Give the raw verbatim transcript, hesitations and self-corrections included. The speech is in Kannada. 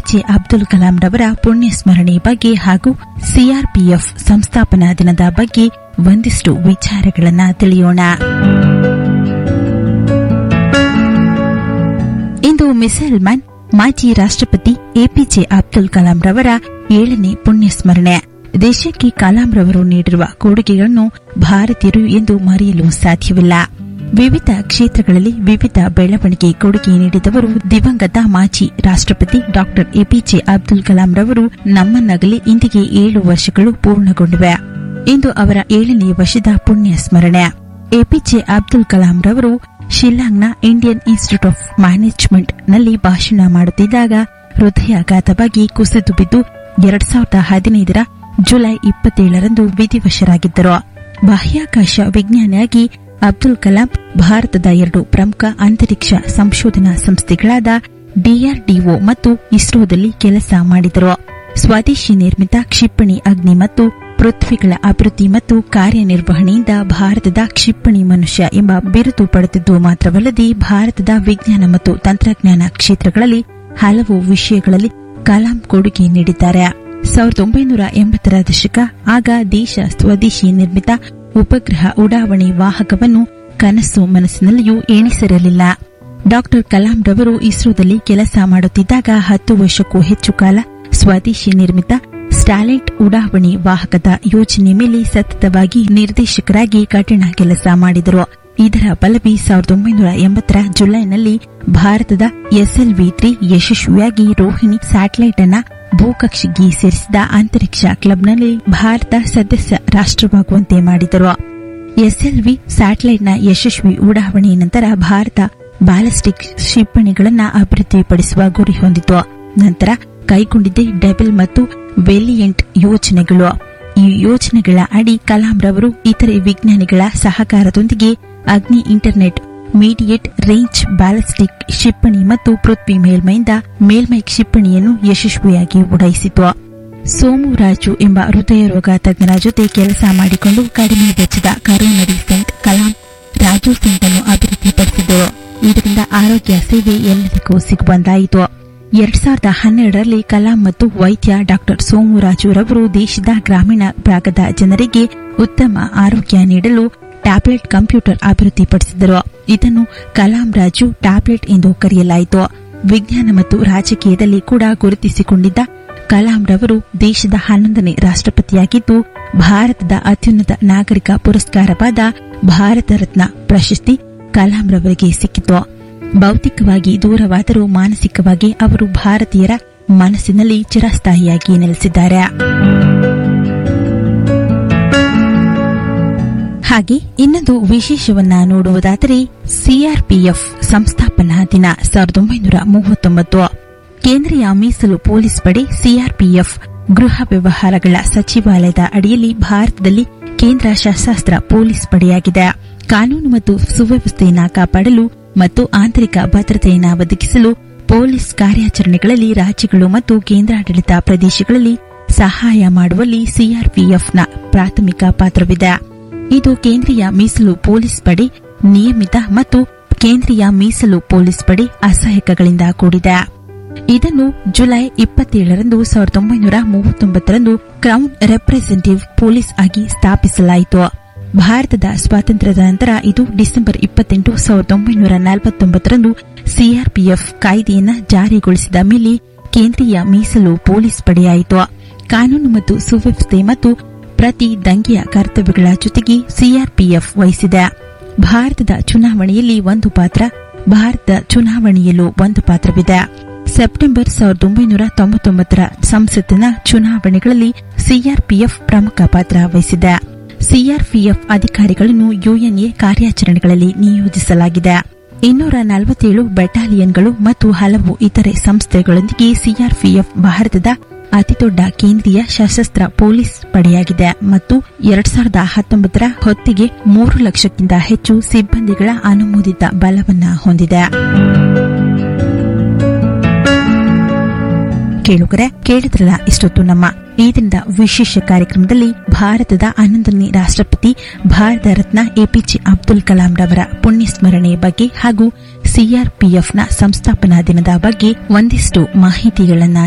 ಎಪಿಜೆ ಅಬ್ದುಲ್ ಕಲಾಂ ರವರ ಪುಣ್ಯ ಸ್ಮರಣೆ ಬಗ್ಗೆ ಹಾಗೂ ಸಿಆರ್ಪಿಎಫ್ ಸಂಸ್ಥಾಪನಾ ದಿನದ ಬಗ್ಗೆ ಒಂದಿಷ್ಟು ವಿಚಾರಗಳನ್ನ ತಿಳಿಯೋಣ. ಇಂದು ಮಿಸೈಲ್ ಮ್ಯಾನ್ ಮಾಜಿ ರಾಷ್ಟ್ರಪತಿ ಎಪಿಜೆ ಅಬ್ದುಲ್ ಕಲಾಂ ರವರ ಏಳನೇ ಪುಣ್ಯ ಸ್ಮರಣೆ. ದೇಶಕ್ಕೆ ಕಲಾಂ ರವರು ನೀಡಿರುವ ಕೊಡುಗೆಗಳನ್ನು ಭಾರತೀಯರು ಎಂದು ಮರೆಯಲು ಸಾಧ್ಯವಿಲ್ಲ. ವಿವಿಧ ಕ್ಷೇತ್ರಗಳಲ್ಲಿ ವಿವಿಧ ಬೆಳವಣಿಗೆ ಕೊಡುಗೆ ನೀಡಿದವರು ದಿವಂಗತ ಮಾಜಿ ರಾಷ್ಟ್ರಪತಿ ಡಾ ಎಪಿಜೆ ಅಬ್ದುಲ್ ಕಲಾಂ ರವರು ನಮ್ಮನ್ನಗಲಿ ಇಂದಿಗೆ ಏಳು ವರ್ಷಗಳು ಪೂರ್ಣಗೊಂಡಿವೆ. ಇಂದು ಅವರ ಏಳನೇ ವರ್ಷದ ಪುಣ್ಯ ಸ್ಮರಣೆ. ಎಪಿಜೆ ಅಬ್ದುಲ್ ಕಲಾಂ ರವರು ಶಿಲ್ಲಾಂಗ್ನ ಇಂಡಿಯನ್ ಇನ್ಸ್ಟಿಟ್ಯೂಟ್ ಆಫ್ ಮ್ಯಾನೇಜ್ಮೆಂಟ್ ನಲ್ಲಿ ಭಾಷಣ ಮಾಡುತ್ತಿದ್ದಾಗ ಹೃದಯಾಘಾತವಾಗಿ ಕುಸಿದು ಬಿದ್ದು ಎರಡ್ ಸಾವಿರದ ಹದಿನೈದರ ಜುಲೈ ಇಪ್ಪತ್ತೇಳರಂದು ವಿಧಿವಶರಾಗಿದ್ದರು. ಬಾಹ್ಯಾಕಾಶ ವಿಜ್ಞಾನಿಯಾಗಿ ಅಬ್ದುಲ್ ಕಲಾಂ ಭಾರತದ ಎರಡು ಪ್ರಮುಖ ಅಂತರಿಕ್ಷ ಸಂಶೋಧನಾ ಸಂಸ್ಥೆಗಳಾದ ಡಿಆರ್ಡಿಒ ಮತ್ತು ಇಸ್ರೋದಲ್ಲಿ ಕೆಲಸ ಮಾಡಿದರು. ಸ್ವದೇಶಿ ನಿರ್ಮಿತ ಕ್ಷಿಪಣಿ ಅಗ್ನಿ ಮತ್ತು ಪೃಥ್ವಿಗಳ ಅಭಿವೃದ್ಧಿ ಮತ್ತು ಕಾರ್ಯನಿರ್ವಹಣೆಯಿಂದ ಭಾರತದ ಕ್ಷಿಪಣಿ ಮನುಷ್ಯ ಎಂಬ ಬಿರುದು ಪಡೆದಿದ್ದು ಮಾತ್ರವಲ್ಲದೆ ಭಾರತದ ವಿಜ್ಞಾನ ಮತ್ತು ತಂತ್ರಜ್ಞಾನ ಕ್ಷೇತ್ರಗಳಲ್ಲಿ ಹಲವು ವಿಷಯಗಳಲ್ಲಿ ಕಲಾಂ ಕೊಡುಗೆ ನೀಡಿದ್ದಾರೆ. ಸಾವಿರದ ಒಂಬೈನೂರ ಎಂಬತ್ತರ ದಶಕ ಆಗ ದೇಶ ಸ್ವದೇಶಿ ನಿರ್ಮಿತ ಉಪಗ್ರಹ ಉಡಾವಣೆ ವಾಹಕವನ್ನು ಕನಸು ಮನಸ್ಸಿನಲ್ಲಿಯೂ ಎಣಿಸಿರಲಿಲ್ಲ. ಡಾ ಕಲಾಂ ರವರು ಇಸ್ರೋದಲ್ಲಿ ಕೆಲಸ ಮಾಡುತ್ತಿದ್ದಾಗ ಹತ್ತು ವರ್ಷಕ್ಕೂ ಹೆಚ್ಚು ಕಾಲ ಸ್ವದೇಶಿ ನಿರ್ಮಿತ ಸ್ಟಾರ್ಲೈಟ್ ಉಡಾವಣೆ ವಾಹಕದ ಯೋಜನೆ ಮೇಲೆ ಸತತವಾಗಿ ನಿರ್ದೇಶಕರಾಗಿ ಕಠಿಣ ಕೆಲಸ ಮಾಡಿದರು. ಇದರ ಫಲವೇ ಸಾವಿರದ ಒಂಬೈನೂರ ಎಂಬತ್ತರ ಜುಲೈನಲ್ಲಿ ಭಾರತದ ಎಸ್ಎಲ್ವಿ ತ್ರೀ ಯಶಸ್ವಿಯಾಗಿ ರೋಹಿಣಿ ಸ್ಯಾಟಲೈಟ್ ಅನ್ನ ಭೂಕಕ್ಷೆಗೆ ಸೇರಿಸಿದ ಅಂತರಿಕ್ಷ ಕ್ಲಬ್ನಲ್ಲಿ ಭಾರತ ಸದಸ್ಯ ರಾಷ್ಟ್ರವಾಗುವಂತೆ ಮಾಡಿದರು. ಎಸ್ಎಲ್ವಿ ಸ್ಯಾಟಲೈಟ್ನ ಯಶಸ್ವಿ ಉಡಾವಣೆ ನಂತರ ಭಾರತ ಬ್ಯಾಲಿಸ್ಟಿಕ್ ಕ್ಷಿಪಣಿಗಳನ್ನು ಅಭಿವೃದ್ಧಿಪಡಿಸುವ ಗುರಿ ಹೊಂದಿತು. ನಂತರ ಕೈಗೊಂಡಿದ್ದ ಡೆಬಲ್ ಮತ್ತು ವೇಲಿಯಂಟ್ ಯೋಜನೆಗಳು. ಈ ಯೋಜನೆಗಳ ಅಡಿ ಕಲಾಂ ರವರು ಇತರೆ ವಿಜ್ಞಾನಿಗಳ ಸಹಕಾರದೊಂದಿಗೆ ಅಗ್ನಿ ಇಂಟರ್ನೆಟ್ ಮೀಡಿಯೇಟ್ ರೇಂಜ್ ಬ್ಯಾಲಿಸ್ಟಿಕ್ ಕ್ಷಿಪಣಿ ಮತ್ತು ಪೃಥ್ವಿ ಮೇಲ್ಮೈಯಿಂದ ಮೇಲ್ಮೈ ಕ್ಷಿಪಣಿಯನ್ನು ಯಶಸ್ವಿಯಾಗಿ ಉಡಾಯಿಸಿತು. ಸೋಮುರಾಜು ಎಂಬ ಹೃದಯ ರೋಗ ತಜ್ಞರ ಜೊತೆ ಕೆಲಸ ಮಾಡಿಕೊಂಡು ಕಡಿಮೆ ವೆಚ್ಚದ coronary scent Kalam Raju scent ಅನ್ನು ಅಭಿವೃದ್ಧಿಪಡಿಸಿದರು. ಇದರಿಂದ ಆರೋಗ್ಯ ಸೇವೆ ಎಲ್ಲರಿಗೂ ಸಿಗುವಂತಾಯಿತು. ಎರಡ್ ಸಾವಿರದ ಹನ್ನೆರಡರಲ್ಲಿ ಕಲಾಂ ಮತ್ತು ವೈದ್ಯ ಡಾ ಸೋಮುರಾಜು ರವರು ದೇಶದ ಗ್ರಾಮೀಣ ಭಾಗದ ಜನರಿಗೆ ಉತ್ತಮ ಆರೋಗ್ಯ ನೀಡಲು ಟ್ಯಾಬ್ಲೆಟ್ ಕಂಪ್ಯೂಟರ್ ಅಭಿವೃದ್ಧಿಪಡಿಸಿದರು. ಇದನ್ನು ಕಲಾಂ ರಾಜು ಟ್ಯಾಬ್ಲೆಟ್ ಎಂದು ಕರೆಯಲಾಯಿತು. ವಿಜ್ಞಾನ ಮತ್ತು ರಾಜಕೀಯದಲ್ಲಿ ಕೂಡ ಗುರುತಿಸಿಕೊಂಡಿದ್ದ ಕಲಾಂ ರವರು ದೇಶದ ಹನ್ನೊಂದನೇ ರಾಷ್ಟ್ರಪತಿಯಾಗಿದ್ದು ಭಾರತದ ಅತ್ಯುನ್ನತ ನಾಗರಿಕ ಪುರಸ್ಕಾರವಾದ ಭಾರತ ರತ್ನ ಪ್ರಶಸ್ತಿ ಕಲಾಂ ರವರಿಗೆ ಸಿಕ್ಕಿತು. ಭೌತಿಕವಾಗಿ ದೂರವಾದರೂ ಮಾನಸಿಕವಾಗಿ ಅವರು ಭಾರತೀಯರ ಮನಸ್ಸಿನಲ್ಲಿ ಚಿರಸ್ಥಾಯಿಯಾಗಿ ನೆಲೆಸಿದ್ದಾರೆ. ಹಾಗೆ ಇನ್ನೊಂದು ವಿಶೇಷವನ್ನ ನೋಡುವುದಾದರೆ ಸಿಆರ್ಪಿಎಫ್ ಸಂಸ್ಥಾಪನಾ ದಿನ ಸಾವಿರದ ಒಂಬೈನೂರ ಮೂವತ್ತೊಂಬತ್ತು. ಕೇಂದ್ರೀಯ ಮೀಸಲು ಪೊಲೀಸ್ ಪಡೆ ಸಿಆರ್ಪಿಎಫ್ ಗೃಹ ವ್ಯವಹಾರಗಳ ಸಚಿವಾಲಯದ ಅಡಿಯಲ್ಲಿ ಭಾರತದಲ್ಲಿ ಕೇಂದ್ರ ಸಶಸ್ತ್ರ ಪೊಲೀಸ್ ಪಡೆಯಾಗಿದೆ. ಕಾನೂನು ಮತ್ತು ಸುವ್ಯವಸ್ಥೆಯನ್ನು ಕಾಪಾಡಲು ಮತ್ತು ಆಂತರಿಕ ಭದ್ರತೆಯನ್ನು ಒದಗಿಸಲು ಪೊಲೀಸ್ ಕಾರ್ಯಾಚರಣೆಗಳಲ್ಲಿ ರಾಜ್ಯಗಳು ಮತ್ತು ಕೇಂದ್ರಾಡಳಿತ ಪ್ರದೇಶಗಳಲ್ಲಿ ಸಹಾಯ ಮಾಡುವಲ್ಲಿ ಸಿಆರ್ಪಿಎಫ್ನ ಪ್ರಾಥಮಿಕ ಪಾತ್ರವಿದೆ. ಇದು ಕೇಂದ್ರೀಯ ಮೀಸಲು ಪೊಲೀಸ್ ಪಡೆ ನಿಯಮಿತ ಮತ್ತು ಕೇಂದ್ರೀಯ ಮೀಸಲು ಪೊಲೀಸ್ ಪಡೆ ಅಸಹಾಯಕಗಳಿಂದ ಕೂಡಿದೆ. ಇದನ್ನು ಜುಲೈ ಇಪ್ಪತ್ತೇಳರಂದು ಸಾವಿರದ ಒಂಬೈನೂರ ಮೂವತ್ತೊಂಬತ್ತರಂದು ಕ್ರೌನ್ ರೆಪ್ರೆಸೆಂಟೇಟಿವ್ ಪೊಲೀಸ್ ಆಗಿ ಸ್ಥಾಪಿಸಲಾಯಿತು. ಭಾರತದ ಸ್ವಾತಂತ್ರ್ಯದ ನಂತರ ಇದು ಡಿಸೆಂಬರ್ ಇಪ್ಪತ್ತೆಂಟು ಸಾವಿರದ ಒಂಬೈನೂರ ನಲವತ್ತೊಂಬತ್ತರಂದು ಸಿಆರ್ಪಿಎಫ್ ಕಾಯ್ದೆಯನ್ನು ಜಾರಿಗೊಳಿಸಿದ ಮೇಲೆ ಕೇಂದ್ರೀಯ ಮೀಸಲು ಪೊಲೀಸ್ ಪಡೆಯಾಯಿತು. ಕಾನೂನು ಮತ್ತು ಸುವ್ಯವಸ್ಥೆ ಮತ್ತು ಪ್ರತಿ ದಂಗೆಯ ಕರ್ತವ್ಯಗಳ ಜೊತೆಗೆ ಸಿಆರ್ಪಿಎಫ್ ವಹಿಸಿದೆ. ಭಾರತದ ಚುನಾವಣೆಯಲ್ಲಿ ಒಂದು ಪಾತ್ರ, ಭಾರತದ ಚುನಾವಣೆಯಲ್ಲೂ ಒಂದು ಪಾತ್ರವಿದೆ. ಸೆಪ್ಟೆಂಬರ್ ಸಾವಿರದ ಒಂಬೈನೂರ ತೊಂಬತ್ತೊಂಬತ್ತರ ಸಂಸತ್ತಿನ ಚುನಾವಣೆಗಳಲ್ಲಿ ಸಿಆರ್ಪಿಎಫ್ ಪ್ರಮುಖ ಪಾತ್ರ ವಹಿಸಿದೆ. ಸಿಆರ್ಪಿಎಫ್ ಅಧಿಕಾರಿಗಳನ್ನು ಯುಎನ್ಎ ಕಾರ್ಯಾಚರಣೆಗಳಲ್ಲಿ ನಿಯೋಜಿಸಲಾಗಿದೆ. ಇನ್ನೂರ ನಲವತ್ತೇಳು ಬೆಟಾಲಿಯನ್ಗಳು ಮತ್ತು ಹಲವು ಇತರೆ ಸಂಸ್ಥೆಗಳೊಂದಿಗೆ ಸಿಆರ್ಪಿಎಫ್ ಭಾರತದ ಅತಿದೊಡ್ಡ ಕೇಂದ್ರೀಯ ಸಶಸ್ತ್ರ ಪೊಲೀಸ್ ಪಡೆಯಾಗಿದೆ ಮತ್ತು ಎರಡ್ ಸಾವಿರದ ಹತ್ತೊಂಬತ್ತರ ಹೊತ್ತಿಗೆ ಮೂರು ಲಕ್ಷಕ್ಕಿಂತ ಹೆಚ್ಚು ಸಿಬ್ಬಂದಿಗಳ ಅನುಮೋದಿತ ಬಲವನ್ನು ಹೊಂದಿದೆ. ಕೇಳುಗರೆ, ಕೇಳಿದ್ರಲ್ಲ ಇಷ್ಟೊತ್ತು ನಮ್ಮ ಈ ದಿನದ ವಿಶೇಷ ಕಾರ್ಯಕ್ರಮದಲ್ಲಿ ಭಾರತದ ಹನ್ನೊಂದನೇ ರಾಷ್ಟ್ರಪತಿ ಭಾರತ ರತ್ನ ಎಪಿಜೆ ಅಬ್ದುಲ್ ಕಲಾಂ ರವರ ಪುಣ್ಯ ಸ್ಮರಣೆ ಬಗ್ಗೆ ಹಾಗೂ ಸಿಆರ್ಪಿಎಫ್ನ ಸಂಸ್ಥಾಪನಾ ದಿನದ ಬಗ್ಗೆ ಒಂದಿಷ್ಟು ಮಾಹಿತಿಗಳನ್ನ